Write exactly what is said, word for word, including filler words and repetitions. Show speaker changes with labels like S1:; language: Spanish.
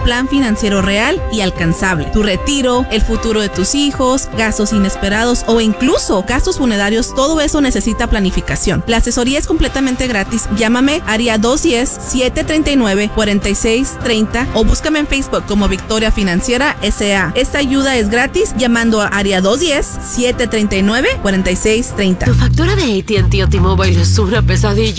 S1: plan financiero real y alcanzable. Tu retiro, el futuro de tus hijos, gastos inesperados o incluso gastos funerarios, todo eso necesita planificación. La asesoría es completamente gratis. Llámame área dos uno cero, siete tres nueve, cuatro seis tres cero o búscame en Facebook como Victoria Financiera S A. Esta ayuda es gratis llamando a área dos uno cero, siete tres nueve, cuatro seis tres cero.
S2: Tu factura de A T and T o T-Mobile es una pesadilla.